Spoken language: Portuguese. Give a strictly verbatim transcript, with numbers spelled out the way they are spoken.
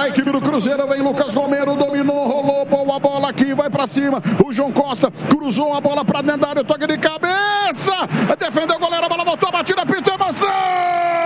para a equipe do Cruzeiro. Vem Lucas Romero, dominou, rolou, boa bola aqui, vai para cima. O João Costa cruzou a bola para dentro da área, toque de cabeça. Defendeu o goleiro, a bola voltou, a batida, pintou, emoção!